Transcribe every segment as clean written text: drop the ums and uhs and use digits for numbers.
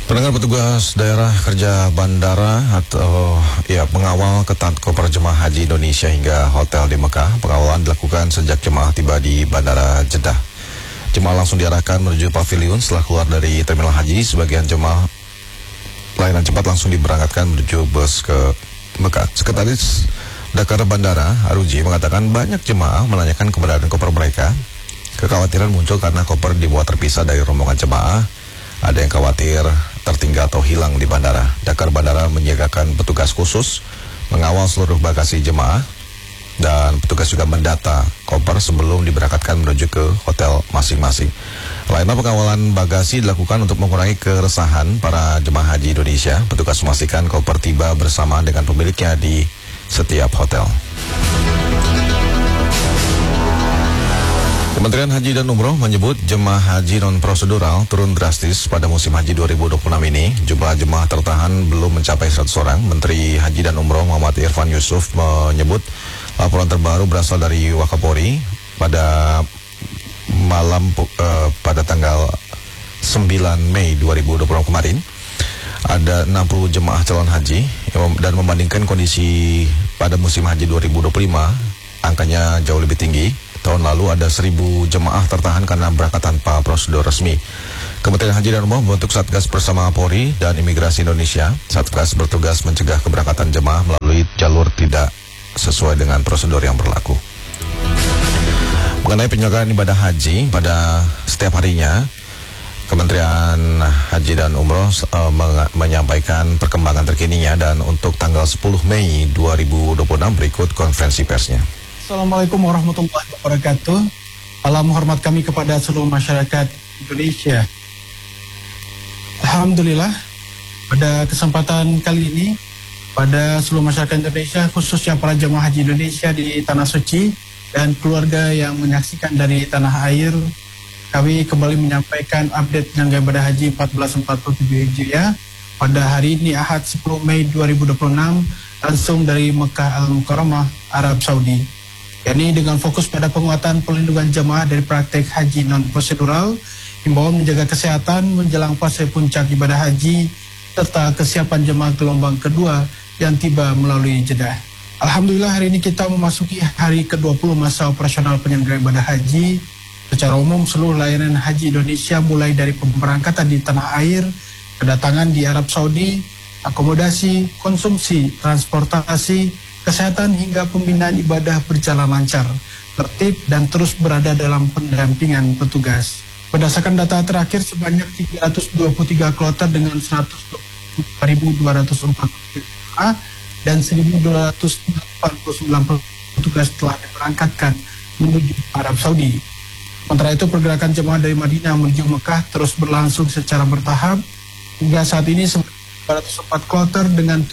Pendengar, petugas daerah kerja bandara atau pengawal ketat koper jemaah haji Indonesia hingga hotel di Mekah. Pengawalan dilakukan sejak jemaah tiba di Bandara Jeddah. Jemaah langsung diarahkan menuju pavilion setelah keluar dari terminal haji. Sebagian jemaah layanan cepat langsung diberangkatkan menuju bus ke Mekah. Sekretaris Dakar Bandara Aruji mengatakan banyak jemaah menanyakan keberadaan koper mereka. Kekhawatiran muncul karena koper dibawa terpisah dari rombongan jemaah. Ada yang khawatir tertinggal atau hilang di bandara. Dakar Bandara menyiagakan petugas khusus mengawal seluruh bagasi jemaah, dan petugas juga mendata koper sebelum diberangkatkan menuju ke hotel masing-masing. Lainnya pengawalan bagasi dilakukan untuk mengurangi keresahan para jemaah haji Indonesia. Petugas memastikan koper tiba bersama dengan pemiliknya di setiap hotel. Kementerian Haji dan Umroh menyebut jemaah haji non-prosedural turun drastis pada musim haji 2026 ini. Jumlah jemaah tertahan belum mencapai 100 orang. Menteri Haji dan Umroh Muhammad Irfan Yusuf menyebut laporan terbaru berasal dari Wakapolri pada malam pada tanggal 9 Mei 2026 kemarin. Ada 60 jemaah calon haji dan membandingkan kondisi pada musim haji 2025, angkanya jauh lebih tinggi. Tahun lalu ada 1.000 jemaah tertahan karena berangkat tanpa prosedur resmi. Kementerian Haji dan Umroh membentuk Satgas bersama Polri dan Imigrasi Indonesia. Satgas bertugas mencegah keberangkatan jemaah melalui jalur tidak sesuai dengan prosedur yang berlaku. Mengenai penyelenggaraan ibadah haji pada setiap harinya, Kementerian Haji dan Umroh menyampaikan perkembangan terkininya, dan untuk tanggal 10 Mei 2026 berikut konferensi persnya. Assalamualaikum warahmatullahi wabarakatuh. Salam hormat kami kepada seluruh masyarakat Indonesia. Alhamdulillah, pada kesempatan kali ini, pada seluruh masyarakat Indonesia, khususnya para jemaah haji Indonesia di Tanah Suci dan keluarga yang menyaksikan dari tanah air, kami kembali menyampaikan update penyelenggaraan ibadah haji 1447 Hijriah pada hari ini Ahad 10 Mei 2026 langsung dari Mekah Al-Mukarramah, Arab Saudi. Yakni dengan fokus pada penguatan pelindungan jemaah dari praktek haji non-prosedural, himbauan menjaga kesehatan menjelang fase puncak ibadah haji, serta kesiapan jemaah gelombang kedua yang tiba melalui Jeddah. Alhamdulillah, hari ini kita memasuki hari ke-20 masa operasional penyelenggaraan ibadah haji. Secara umum seluruh layanan haji Indonesia mulai dari pemberangkatan di tanah air, kedatangan di Arab Saudi, akomodasi, konsumsi, transportasi, kesehatan hingga pembinaan ibadah berjalan lancar, tertib dan terus berada dalam pendampingan petugas. Berdasarkan data terakhir, sebanyak 323 kloter dengan 122.204 dan 1.289 petugas telah diberangkatkan menuju Arab Saudi. Sementara itu, pergerakan jemaah dari Madinah menuju Mekah terus berlangsung secara bertahap. Hingga saat ini 404 kloter dengan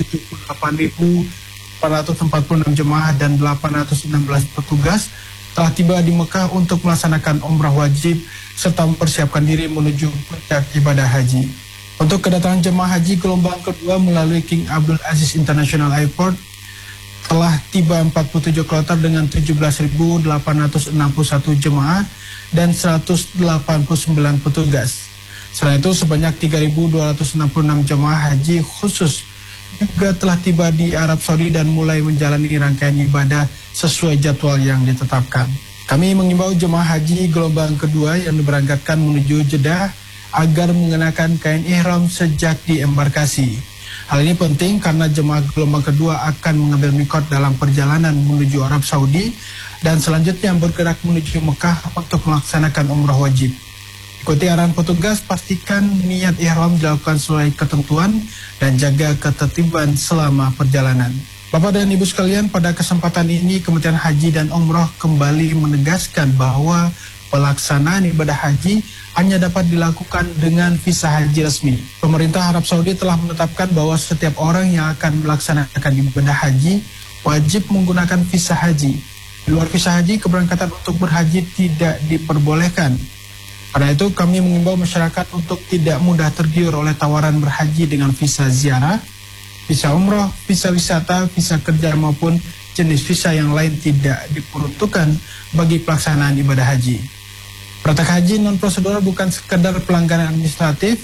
78.446 jemaah dan 816 petugas telah tiba di Mekah untuk melaksanakan umrah wajib serta mempersiapkan diri menuju puncak ibadah haji. Untuk kedatangan jemaah haji gelombang kedua melalui King Abdul Aziz International Airport telah tiba 47 kloter dengan 17.861 jemaah dan 189 petugas. Selain itu, sebanyak 3.266 jemaah haji khusus juga telah tiba di Arab Saudi dan mulai menjalani rangkaian ibadah sesuai jadwal yang ditetapkan. Kami mengimbau jemaah haji gelombang kedua yang diberangkatkan menuju Jeddah agar mengenakan kain ihram sejak di embarkasi. Hal ini penting karena jemaah gelombang kedua akan mengambil mikot dalam perjalanan menuju Arab Saudi dan selanjutnya bergerak menuju Mekah untuk melaksanakan umrah wajib. Ikuti arahan petugas, pastikan niat ihram dilakukan sesuai ketentuan dan jaga ketertiban selama perjalanan. Bapak dan Ibu sekalian, pada kesempatan ini Kementerian Haji dan Umroh kembali menegaskan bahwa pelaksanaan ibadah haji hanya dapat dilakukan dengan visa haji resmi. Pemerintah Arab Saudi telah menetapkan bahwa setiap orang yang akan melaksanakan ibadah haji wajib menggunakan visa haji. Di luar visa haji, keberangkatan untuk berhaji tidak diperbolehkan. Karena itu kami mengimbau masyarakat untuk tidak mudah tergiur oleh tawaran berhaji dengan visa ziarah, visa umroh, visa wisata, visa kerja maupun jenis visa yang lain tidak diperuntukkan bagi pelaksanaan ibadah haji. Praktek haji non-prosedural bukan sekedar pelanggaran administratif,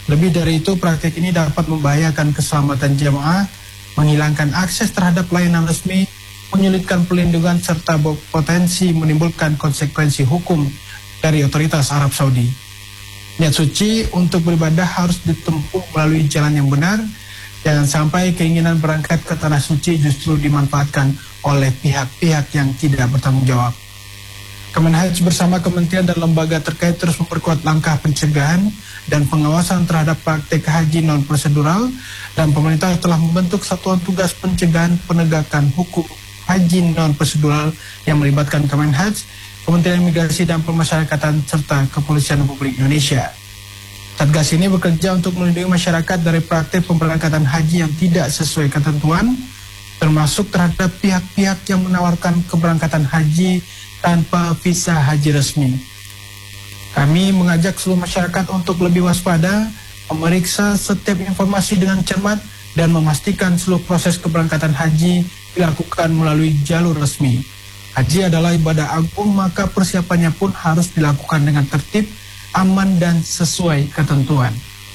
Lebih dari itu, praktik ini dapat membahayakan keselamatan jemaah, menghilangkan akses terhadap layanan resmi, menyulitkan pelindungan serta berpotensi menimbulkan konsekuensi hukum dari otoritas Arab Saudi. Niat suci untuk beribadah harus ditempuh melalui jalan yang benar. Jangan sampai keinginan berangkat ke tanah suci justru dimanfaatkan oleh pihak-pihak yang tidak bertanggung jawab. Kemenhaj bersama kementerian dan lembaga terkait terus memperkuat langkah pencegahan dan pengawasan terhadap praktik haji non-prosedural, dan pemerintah telah membentuk Satuan Tugas Pencegahan Penegakan Hukum Haji non-prosedural yang melibatkan Kemenhaj, Kementerian Imigrasi dan Pemasyarakatan, serta Kepolisian Republik Indonesia. Satgas ini bekerja untuk melindungi masyarakat dari praktik pemberangkatan haji yang tidak sesuai ketentuan, termasuk terhadap pihak-pihak yang menawarkan keberangkatan haji tanpa visa haji resmi. Kami mengajak seluruh masyarakat untuk lebih waspada, memeriksa setiap informasi dengan cermat, dan memastikan seluruh proses keberangkatan haji dilakukan melalui jalur resmi. Haji adalah ibadah agung, maka persiapannya pun harus dilakukan dengan tertib, aman, dan sesuai ketentuan.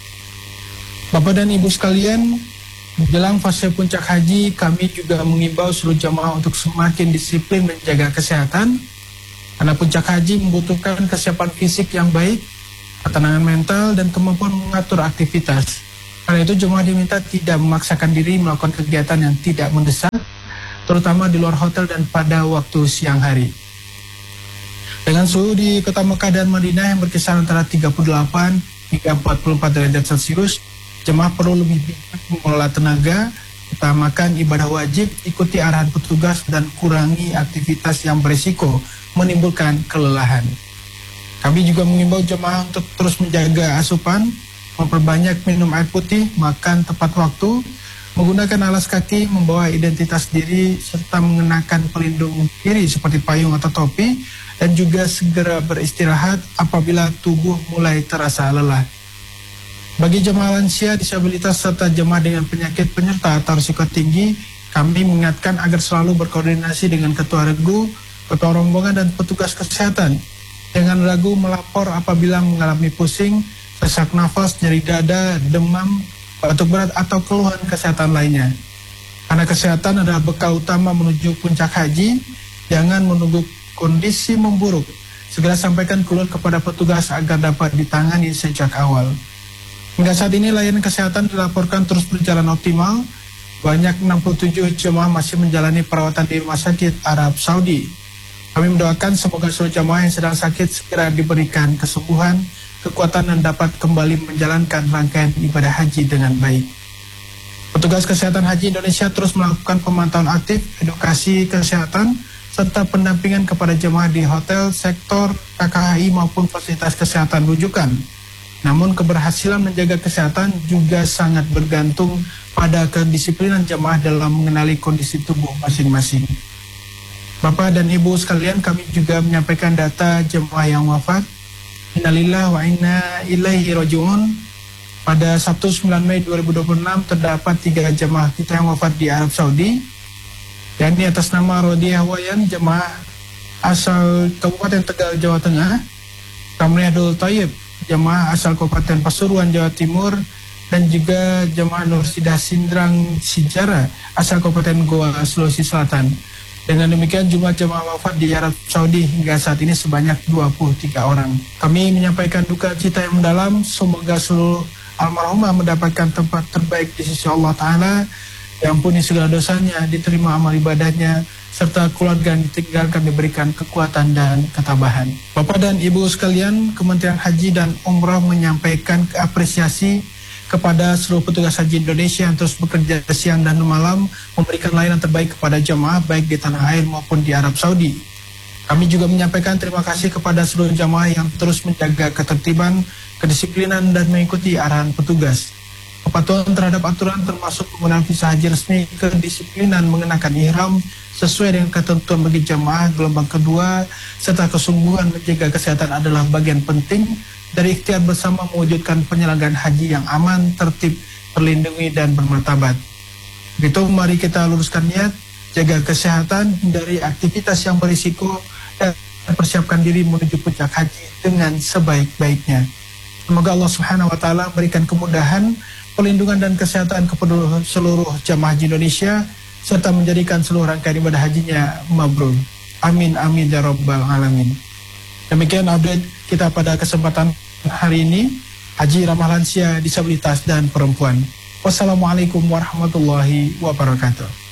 Bapak dan Ibu sekalian, menjelang fase puncak haji, kami juga mengimbau seluruh jamaah untuk semakin disiplin menjaga kesehatan, karena puncak haji membutuhkan kesiapan fisik yang baik, ketenangan mental, dan kemampuan mengatur aktivitas. Karena itu jemaah diminta tidak memaksakan diri melakukan kegiatan yang tidak mendesak, terutama di luar hotel dan pada waktu siang hari. Dengan suhu di kota Mekah dan Madinah yang berkisar antara 38 hingga 44 derajat Celcius, jemaah perlu lebih bijak mengelola tenaga, utamakan ibadah wajib, ikuti arahan petugas, dan kurangi aktivitas yang berisiko menimbulkan kelelahan. Kami juga mengimbau jemaah untuk terus menjaga asupan, memperbanyak minum air putih, makan tepat waktu, menggunakan alas kaki, membawa identitas diri, serta mengenakan pelindung diri seperti payung atau topi, dan juga segera beristirahat apabila tubuh mulai terasa lelah. Bagi jemaah lansia, disabilitas, serta jemaah dengan penyakit penyerta atau risiko tinggi, kami mengingatkan agar selalu berkoordinasi dengan ketua regu, ketua rombongan, dan petugas kesehatan. Jangan ragu melapor apabila mengalami pusing, sesak nafas, nyeri dada, demam, batuk berat, atau keluhan kesehatan lainnya. Karena kesehatan adalah bekal utama menuju puncak haji, jangan menunggu kondisi memburuk. Segera sampaikan keluhan kepada petugas agar dapat ditangani sejak awal. Hingga saat ini layanan kesehatan dilaporkan terus berjalan optimal. Banyak 67 jemaah masih menjalani perawatan di Rumah Sakit Arab Saudi. Kami mendoakan semoga seluruh jemaah yang sedang sakit segera diberikan kesembuhan, kekuatan, dan dapat kembali menjalankan rangkaian ibadah haji dengan baik. Petugas Kesehatan Haji Indonesia terus melakukan pemantauan aktif, edukasi kesehatan, serta pendampingan kepada jemaah di hotel, sektor, KKHI maupun fasilitas kesehatan rujukan. Namun keberhasilan menjaga kesehatan juga sangat bergantung pada kedisiplinan jemaah dalam mengenali kondisi tubuh masing-masing. Bapak dan Ibu sekalian, kami juga menyampaikan data jemaah yang wafat. Innalillahi wa inna ilaihi raji'un. Pada Sabtu 9 Mei 2026 terdapat 3 jemaah kita yang wafat di Arab Saudi. Dan di atas nama Rodiah Wayan, jemaah asal Kabupaten Tegal, Jawa Tengah, Kamriadul Tayyib, jemaah asal Kabupaten Pasuruan, Jawa Timur, dan juga jemaah Nur Sidah Sindrang Sijara asal Kabupaten Goa, Sulawesi Selatan. Dengan demikian jumlah jemaah wafat di Arab Saudi hingga saat ini sebanyak 23 orang. Kami menyampaikan duka cita yang mendalam, semoga seluruh almarhumah mendapatkan tempat terbaik di sisi Allah Ta'ala, diampuni segala dosanya, diterima amal ibadahnya, serta keluarga yang ditinggalkan diberikan kekuatan dan ketabahan. Bapak dan Ibu sekalian, Kementerian Haji dan Umrah menyampaikan apresiasi kepada seluruh petugas haji Indonesia yang terus bekerja siang dan malam memberikan layanan terbaik kepada jemaah baik di tanah air maupun di Arab Saudi. Kami juga menyampaikan terima kasih kepada seluruh jemaah yang terus menjaga ketertiban, kedisiplinan, dan mengikuti arahan petugas. Kepatuhan terhadap aturan termasuk penggunaan visa haji resmi, kedisiplinan mengenakan ihram sesuai dengan ketentuan bagi jemaah gelombang kedua, serta kesungguhan menjaga kesehatan adalah bagian penting dari ikhtiar bersama mewujudkan penyelenggaraan haji yang aman, tertib, terlindungi, dan bermartabat. Begitu, mari kita luruskan niat, jaga kesehatan, hindari aktivitas yang berisiko, dan persiapkan diri menuju puncak haji dengan sebaik-baiknya. Semoga Allah Subhanahu wa taala berikan kemudahan, perlindungan dan kesehatan kepada seluruh jamaah haji Indonesia serta menjadikan seluruh rangkaian ibadah hajinya mabrur. Amin amin ya rabbal alamin. Demikian update kita pada kesempatan hari ini, Haji Ramah Lansia, Disabilitas dan Perempuan. Wassalamualaikum warahmatullahi wabarakatuh.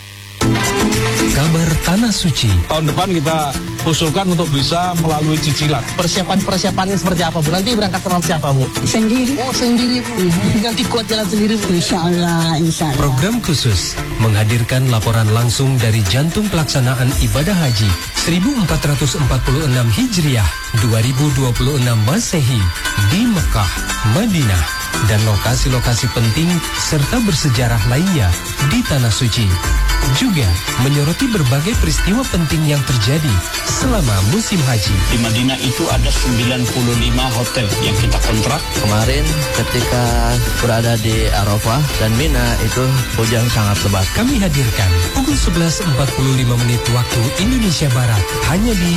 Kabar Tanah Suci. Tahun depan kita usulkan untuk bisa melalui cicilan. Persiapannya seperti apa, Bu? Nanti berangkat sama siapa, Bu? Sendiri. Oh, sendiri, Bu. Nanti kuat jalan sendiri, Bu. Insya Allah. Program khusus menghadirkan laporan langsung dari jantung pelaksanaan ibadah haji 1446 Hijriah 2026 Masehi di Mekah, Madinah, dan lokasi-lokasi penting serta bersejarah lainnya di Tanah Suci. Juga menyoroti berbagai peristiwa penting yang terjadi selama musim haji. Di Madinah itu ada 95 hotel yang kita kontrak. Kemarin ketika berada di Arafah dan Mina itu hujan sangat lebat. Kami hadirkan pukul 11.45 waktu Indonesia Barat hanya di